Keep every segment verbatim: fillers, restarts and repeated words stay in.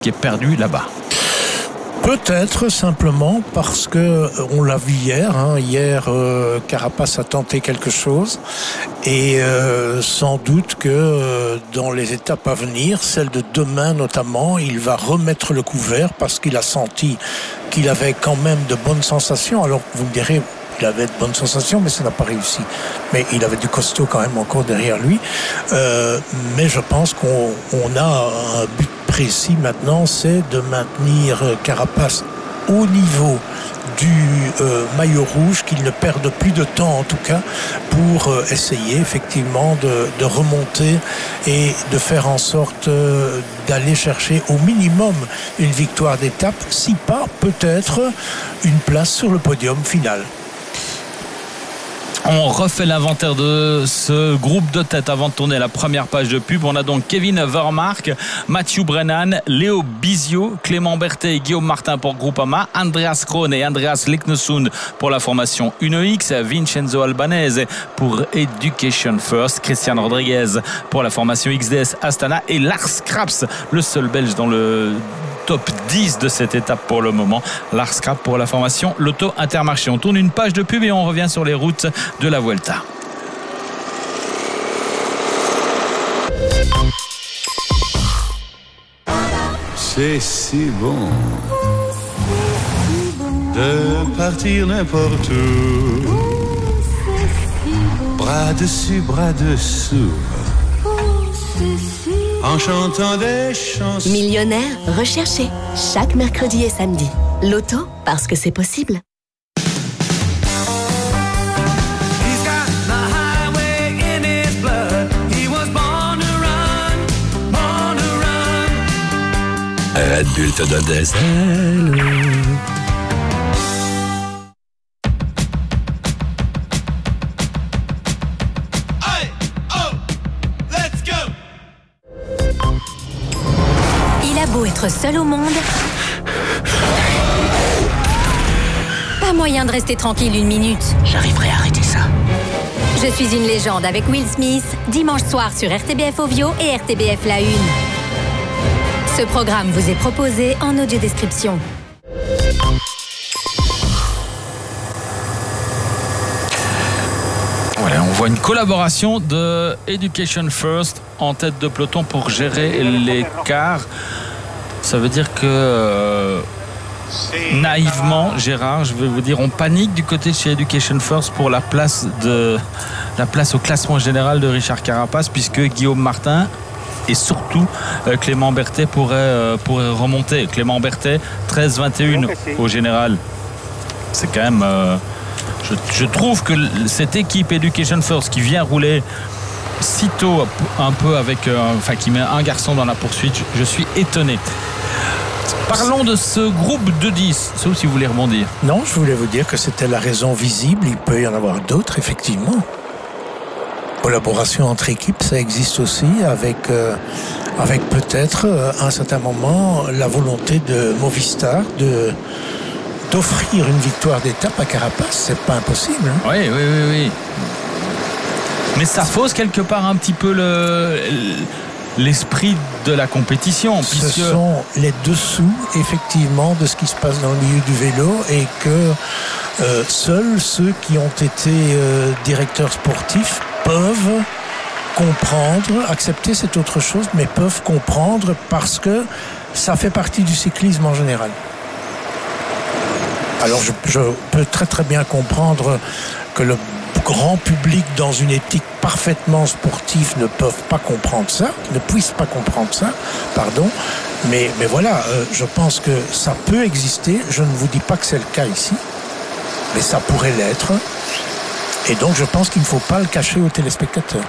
qui est perdu là-bas. Peut-être simplement parce que on l'a vu hier. Hein, hier, euh, Carapaz a tenté quelque chose et euh, sans doute que euh, dans les étapes à venir, celle de demain notamment, il va remettre le couvert parce qu'il a senti qu'il avait quand même de bonnes sensations. Alors vous me direz, il avait de bonnes sensations, mais ça n'a pas réussi. Mais il avait du costaud quand même encore derrière lui. Euh, mais je pense qu'on on a un but précis maintenant, c'est de maintenir Carapaz au niveau du euh, maillot rouge, qu'il ne perde plus de temps en tout cas pour euh, essayer effectivement de, de remonter et de faire en sorte euh, d'aller chercher au minimum une victoire d'étape, si pas peut-être une place sur le podium final. On refait l'inventaire de ce groupe de tête avant de tourner la première page de pub. On a donc Kevin Vermaerke, Mathieu Brennan, Léo Bizio, Clément Berthet et Guillaume Martin pour Groupama, Andreas Krohn et Andreas Leknesund pour la formation Uno X, Vincenzo Albanese pour Education First, Christian Rodriguez pour la formation X D S Astana et Lars Kraps, le seul Belge dans le top dix de cette étape pour le moment. Lars Kraps pour la formation Lotto Intermarché. On tourne une page de pub et on revient sur les routes de la Vuelta. C'est si bon de partir n'importe où, bras dessus, bras dessous, en chantant des chansons. Millionnaire recherché chaque mercredi et samedi. Loto, parce que c'est possible. Red Bull te donne des ailes. Beau être seul au monde, pas moyen de rester tranquille une minute. J'arriverai à arrêter ça. Je suis une légende avec Will Smith, dimanche soir sur R T B F Ovio et R T B F La Une. Ce programme vous est proposé en audio description. Voilà, on voit une collaboration de Education First en tête de peloton pour gérer l'écart. Ça veut dire que euh, naïvement, Gérard, je vais vous dire, on panique du côté de chez Education First pour la place, de, la place au classement général de Richard Carapaz, puisque Guillaume Martin et surtout euh, Clément Berthet pourraient, euh, pourraient remonter. Clément Berthet, treize vingt et un au général. C'est quand même... Euh, je, je trouve que cette équipe Education First qui vient rouler sitôt un peu avec... Euh, enfin, qui met un garçon dans la poursuite, je, je suis étonné. Parlons de ce groupe de dix, sauf si vous voulez rebondir. Non, je voulais vous dire que c'était la raison visible. Il peut y en avoir d'autres, effectivement. Collaboration entre équipes, ça existe aussi avec, euh, avec peut-être euh, à un certain moment la volonté de Movistar de, d'offrir une victoire d'étape à Carapaz. C'est pas impossible. Hein. Oui, oui, oui, oui. Mais ça fausse quelque part un petit peu le... l'esprit de la compétition. Ce puisque... sont les dessous, effectivement, de ce qui se passe dans le milieu du vélo et que euh, seuls ceux qui ont été euh, directeurs sportifs peuvent comprendre, accepter c'est autre chose, mais peuvent comprendre parce que ça fait partie du cyclisme en général. Alors je, je peux très très bien comprendre que le grand public dans une éthique parfaitement sportive ne peuvent pas comprendre ça, ne puissent pas comprendre ça, pardon, mais, mais voilà, euh, je pense que ça peut exister, je ne vous dis pas que c'est le cas ici, mais ça pourrait l'être, et donc je pense qu'il ne faut pas le cacher aux téléspectateurs.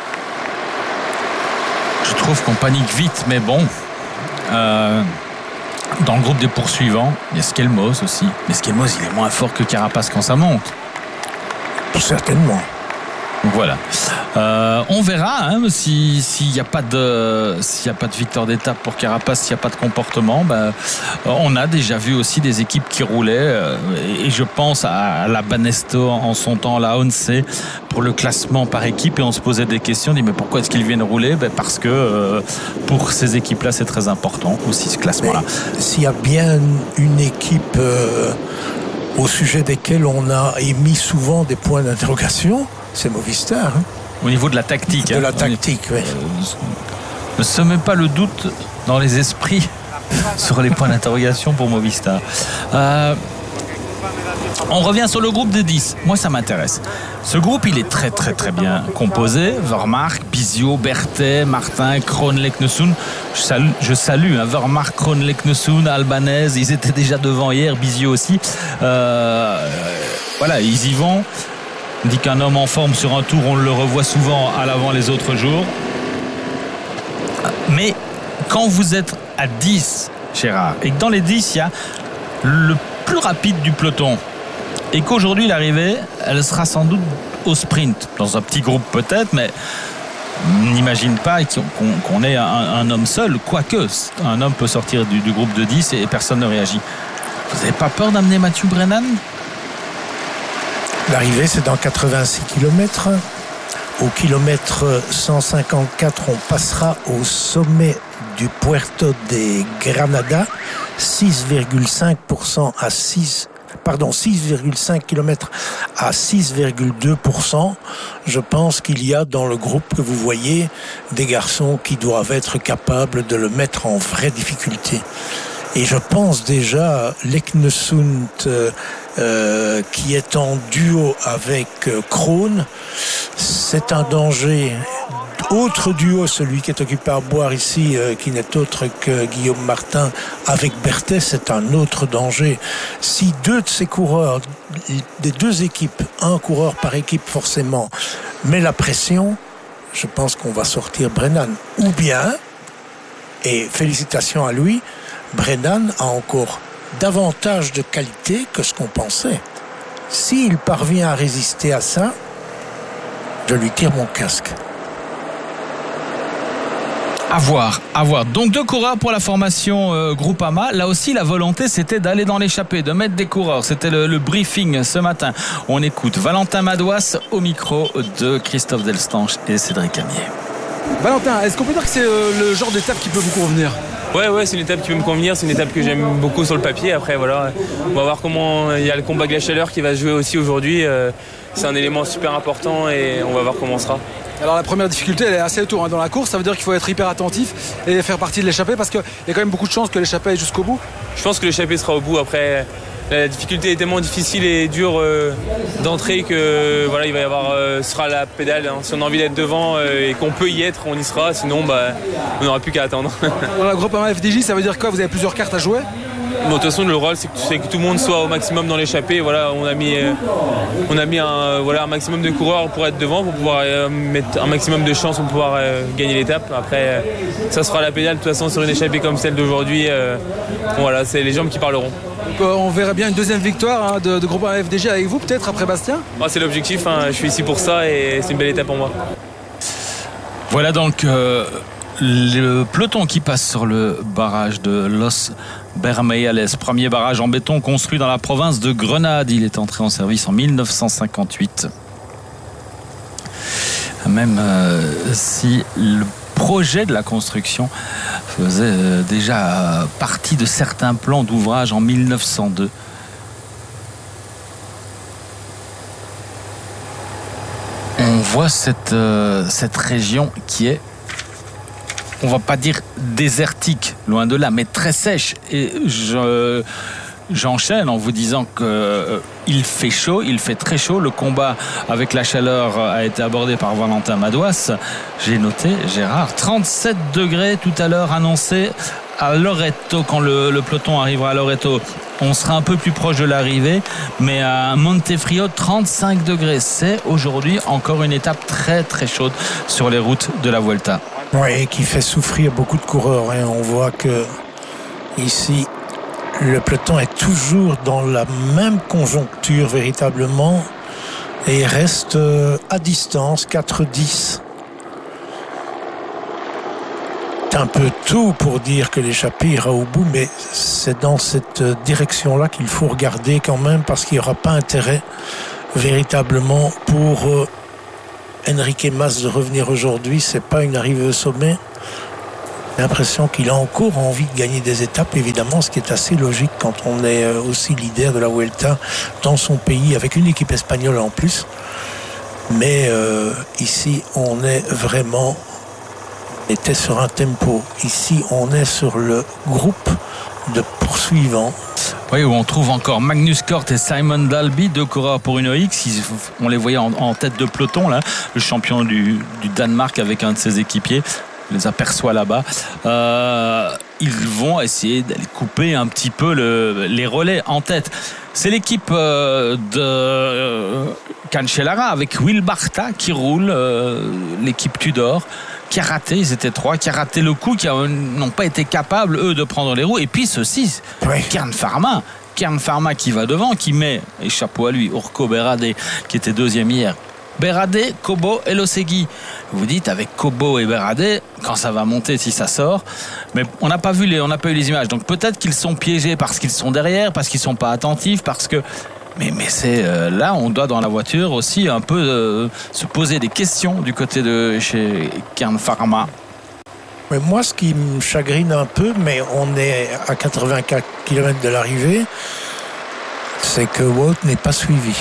Je trouve qu'on panique vite, mais bon, euh, dans le groupe des poursuivants, il y a Skelmos aussi, mais Skelmos il est moins fort que Carapaz quand ça monte. Certainement. Donc voilà. Euh, on verra hein, si s'il n'y a pas de s'il y a pas de victoire d'étape pour Carapaz, s'il n'y a pas de comportement. Ben, on a déjà vu aussi des équipes qui roulaient euh, et je pense à la Banesto en son temps, la Once pour le classement par équipe, et on se posait des questions. On dit mais pourquoi est-ce qu'ils viennent rouler? Ben, parce que euh, pour ces équipes-là, c'est très important aussi ce classement-là. Mais s'il y a bien une équipe euh, au sujet desquelles on a émis souvent des points d'interrogation, c'est Movistar. Hein. Au niveau de la tactique. De hein, la tactique, oui. Euh, ne se met pas le doute dans les esprits sur les points d'interrogation pour Movistar. Euh, on revient sur le groupe des dix. Moi, ça m'intéresse. Ce groupe, il est très, très, très bien composé. Vermaak, Bizio, Berthet, Martin, Krohn, Leknesund. Je salue, je salue hein, Vermaak, Krohn, Leknesund, Albanese. Ils étaient déjà devant hier, Bizio aussi. Euh, voilà, ils y vont. On dit qu'un homme en forme sur un tour, on le revoit souvent à l'avant les autres jours. Mais quand vous êtes à dix, Gérard, et que dans les dix, il y a le plus rapide du peloton, et qu'aujourd'hui l'arrivée, elle sera sans doute au sprint, dans un petit groupe peut-être, mais on n'imagine pas qu'on, qu'on ait un, un homme seul, quoique un homme peut sortir du, du groupe de dix et personne ne réagit. Vous n'avez pas peur d'amener Mathieu Brennan ? L'arrivée, c'est dans quatre-vingt-six kilomètres. Au kilomètre cent cinquante-quatre, on passera au sommet du Puerto de Granada, six virgule cinq pour cent à six, pardon, six virgule cinq kilomètres à six virgule deux pour cent. Je pense qu'il y a dans le groupe que vous voyez des garçons qui doivent être capables de le mettre en vraie difficulté. Et je pense déjà Leknesund euh, euh, qui est en duo avec euh, Krohn, c'est un danger. Autre duo, celui qui est occupé à boire ici, euh, qui n'est autre que Guillaume Martin avec Berthet, c'est un autre danger. Si deux de ces coureurs, des deux équipes, un coureur par équipe forcément, met la pression, je pense qu'on va sortir Brennan. Ou bien, et félicitations à lui, Brennan a encore davantage de qualité que ce qu'on pensait. S'il parvient à résister à ça, je lui tire mon casque. À voir, à voir. Donc deux coureurs pour la formation euh, Groupama. Là aussi, la volonté, c'était d'aller dans l'échappée, de mettre des coureurs. C'était le, le briefing ce matin. On écoute Valentin Madouas au micro de Christophe Delstanche et Cédric Amier. Valentin, est-ce qu'on peut dire que c'est euh, le genre d'étape qui peut vous convenir ? Ouais, ouais, c'est une étape qui peut me convenir, c'est une étape que j'aime beaucoup sur le papier. Après, voilà, on va voir comment il y a le combat de la chaleur qui va se jouer aussi aujourd'hui. Euh, c'est un élément super important et on va voir comment on sera. Alors la première difficulté, elle est assez autour hein, dans la course. Ça veut dire qu'il faut être hyper attentif et faire partie de l'échappée parce qu'il y a quand même beaucoup de chances que l'échappée aille jusqu'au bout. Je pense que l'échappée sera au bout. Après, la difficulté est tellement difficile et dure euh, d'entrée que voilà, il va y avoir, euh, ce sera la pédale. Hein. Si on a envie d'être devant euh, et qu'on peut y être, on y sera. Sinon, bah, on n'aura plus qu'à attendre. Dans la Groupama F D J, ça veut dire quoi ? Vous avez plusieurs cartes à jouer ? Bon, de toute façon, le rôle, c'est que, c'est que tout le monde soit au maximum dans l'échappée. Voilà, on a mis, euh, on a mis un, voilà, un maximum de coureurs pour être devant, pour pouvoir euh, mettre un maximum de chances pour pouvoir euh, gagner l'étape. Après, euh, ça sera la pédale. De toute façon, sur une échappée comme celle d'aujourd'hui, euh, bon, voilà, c'est les jambes qui parleront. Donc, euh, on verrait bien une deuxième victoire hein, de, de Groupama F D J avec vous, peut-être après Bastien ? Ah, c'est l'objectif. Hein, je suis ici pour ça et c'est une belle étape pour moi. Voilà donc euh, le peloton qui passe sur le barrage de Los Bermejales, premier barrage en béton construit dans la province de Grenade. Il est entré en service en mille neuf cent cinquante-huit. Même euh, si le projet de la construction faisait euh, déjà partie de certains plans d'ouvrage en mille neuf cent deux. On voit cette, euh, cette région qui est, on va pas dire désertique, loin de là, mais très sèche. Et je, j'enchaîne en vous disant qu'il euh, fait chaud, il fait très chaud. Le combat avec la chaleur a été abordé par Valentin Madouas. J'ai noté, Gérard, trente-sept degrés tout à l'heure annoncé à Loreto. Quand le, le peloton arrivera à Loreto, on sera un peu plus proche de l'arrivée, mais à Montefrio, trente-cinq degrés. C'est aujourd'hui encore une étape très très chaude sur les routes de la Vuelta. Oui, et qui fait souffrir beaucoup de coureurs. Hein. On voit que ici, le peloton est toujours dans la même conjoncture véritablement. et il reste à distance quatre dix. C'est un peu tôt pour dire que l'échappée ira au bout, mais c'est dans cette direction-là qu'il faut regarder quand même, parce qu'il n'y aura pas intérêt véritablement pour euh, Enrique Mas de revenir aujourd'hui. C'est pas une arrivée au sommet. J'ai l'impression qu'il a encore envie de gagner des étapes, évidemment, ce qui est assez logique quand on est aussi leader de la Vuelta dans son pays, avec une équipe espagnole en plus. Mais euh, ici, on est vraiment... On était sur un tempo. Ici, on est sur le groupe de poursuivants. Oui, où on trouve encore Magnus Cort et Simon Dalby, deux coureurs pour Uno X. Ils, on les voyait en, en tête de peloton, là, le champion du, du Danemark avec un de ses équipiers. On les aperçoit là-bas. Euh, ils vont essayer d'aller couper un petit peu le, les relais en tête. C'est l'équipe euh, de euh, Cancellara avec Will Barta qui roule, euh, l'équipe Tudor, qui a raté, ils étaient trois, qui a raté le coup, qui a, n'ont pas été capables, eux, de prendre les roues. Et puis ceux-ci, oui. Kern Pharma, Kern Pharma qui va devant, qui met, et chapeau à lui, Urko Berade, qui était deuxième hier. Berade, Kobo et Losegui. Vous dites avec Kobo et Berade, quand ça va monter, si ça sort. Mais on n'a pas vu les, on n'a pas eu les images. Donc peut-être qu'ils sont piégés parce qu'ils sont derrière, parce qu'ils sont pas attentifs, parce que. Mais, mais c'est euh, là, on doit dans la voiture aussi un peu euh, se poser des questions du côté de chez Kern Pharma. Mais moi, ce qui me chagrine un peu, mais on est à quatre-vingt-quatre kilomètres de l'arrivée, c'est que Wout n'est pas suivi.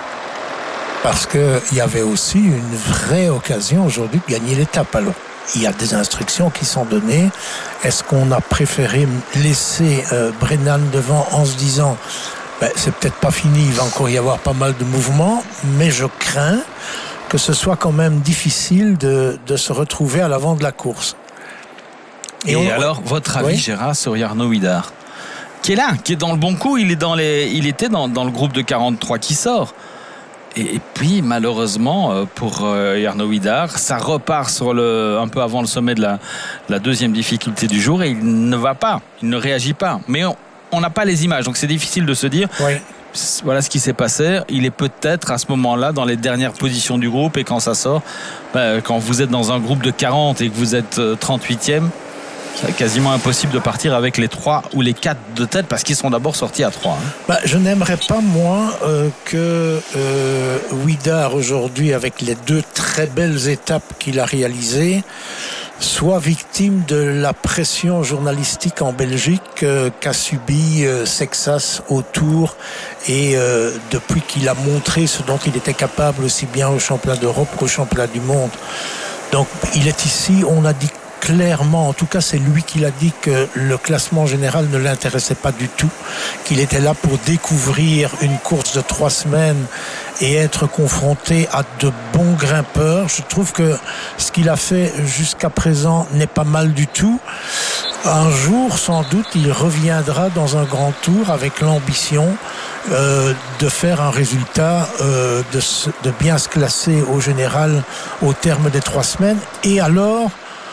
Parce qu'il y avait aussi une vraie occasion aujourd'hui de gagner l'étape. Alors, il y a des instructions qui sont données. Est-ce qu'on a préféré laisser euh, Brennan devant en se disant ben, c'est peut-être pas fini, il va encore y avoir pas mal de mouvements, mais je crains que ce soit quand même difficile de, de se retrouver à l'avant de la course. Et, Et on... alors, votre avis, oui Gérard, sur Jarno Huidar, qui est là, qui est dans le bon coup, il, est dans les... il était dans, dans le groupe de quarante-trois qui sort. Et, et puis, malheureusement, pour euh, Jarno Huidar, ça repart sur le, un peu avant le sommet de la, la deuxième difficulté du jour et il ne va pas, il ne réagit pas. Mais on n'a pas les images, donc c'est difficile de se dire... Oui. Voilà ce qui s'est passé. Il est peut-être à ce moment-là dans les dernières positions du groupe, et quand ça sort, ben, quand vous êtes dans un groupe de quarante et que vous êtes trente-huitième, c'est quasiment impossible de partir avec les trois ou les quatre de tête parce qu'ils sont d'abord sortis à trois. Hein. Ben, je n'aimerais pas moi euh, que euh, Huidar aujourd'hui, avec les deux très belles étapes qu'il a réalisées, soit victime de la pression journalistique en Belgique euh, qu'a subi euh, Sexas autour et euh, depuis qu'il a montré ce dont il était capable aussi bien au championnat d'Europe qu'au championnat du monde. Donc il est ici, on a dit clairement, en tout cas c'est lui qui l'a dit, que le classement général ne l'intéressait pas du tout, qu'il était là pour découvrir une course de trois semaines et être confronté à de bons grimpeurs. Je trouve que ce qu'il a fait jusqu'à présent n'est pas mal du tout. Un jour, sans doute, il reviendra dans un grand tour avec l'ambition euh, de faire un résultat, euh, de, se, de bien se classer au général au terme des trois semaines. Et alors,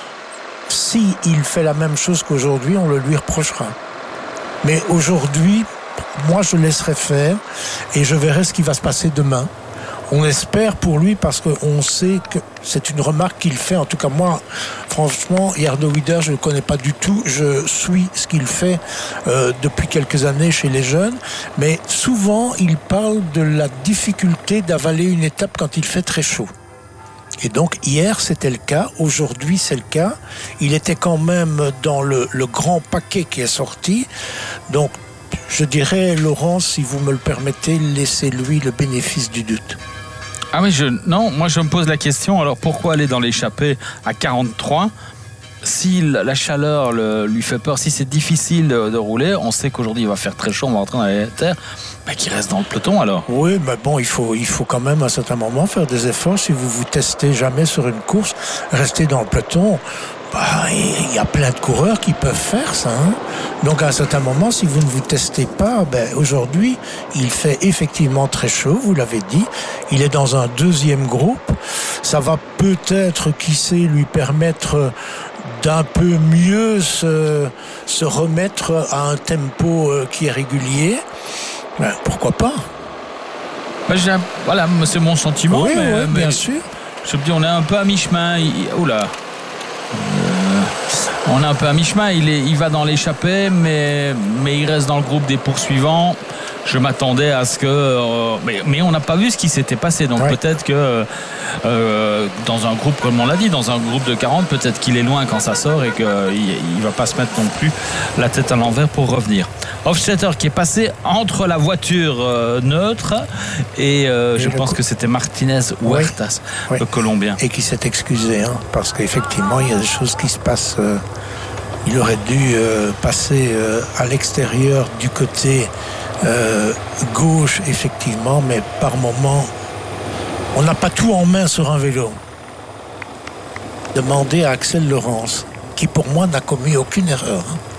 si il fait la même chose qu'aujourd'hui, on le lui reprochera. Mais aujourd'hui, moi je laisserai faire et je verrai ce qui va se passer demain. On espère pour lui, parce qu'on sait que c'est une remarque qu'il fait. En tout cas moi, franchement, Jarno Huidar, je ne le connais pas du tout. Je suis ce qu'il fait euh, depuis quelques années chez les jeunes. Mais souvent, il parle de la difficulté d'avaler une étape quand il fait très chaud. Et donc hier c'était le cas, aujourd'hui c'est le cas. Il était quand même dans le, le grand paquet qui est sorti. Donc je dirais, Laurent, si vous me le permettez, laissez-lui le bénéfice du doute. Ah oui, je, non, moi je me pose la question, alors pourquoi aller dans l'échappée à quarante-trois ? Si la chaleur le, lui fait peur, si c'est difficile de, de rouler, on sait qu'aujourd'hui il va faire très chaud, on va rentrer dans la terre, bah, qu'il reste dans le peloton alors. Oui, mais bon, il faut, il faut quand même à un certain moment faire des efforts. Si vous vous testez jamais sur une course, rester dans le peloton, bah, il y a plein de coureurs qui peuvent faire ça. Hein. Donc à un certain moment, si vous ne vous testez pas, ben, aujourd'hui, il fait effectivement très chaud, vous l'avez dit. Il est dans un deuxième groupe. Ça va peut-être, qui sait, lui permettre d'un peu mieux se, se remettre à un tempo qui est régulier. Ben, pourquoi pas ? Bah, j'ai un- voilà, c'est mon sentiment. Oui, mais, oui, mais bien sûr. Je me dis, on est un peu à mi-chemin. Il... Oula. Euh, on est un peu à mi-chemin. Il, est... il va dans l'échappée, mais... mais il reste dans le groupe des poursuivants. Je m'attendais à ce que... Euh... Mais... mais on n'a pas vu ce qui s'était passé. Donc ouais. peut-être que euh, dans un groupe, comme on l'a dit, dans un groupe de quarante, peut-être qu'il est loin quand ça sort et qu'il ne va pas se mettre non plus la tête à l'envers pour revenir. Hofstetter qui est passé entre la voiture euh, neutre et, euh, et je pense co- que c'était Martinez Huertas, oui, oui. le Colombien. Et qui s'est excusé, hein, parce qu'effectivement, il y a des choses qui se passent. Euh, il aurait dû euh, passer euh, à l'extérieur du côté euh, gauche, effectivement, mais par moment, on n'a pas tout en main sur un vélo. Demandez à Axel Laurence, qui pour moi n'a commis aucune erreur. Hein.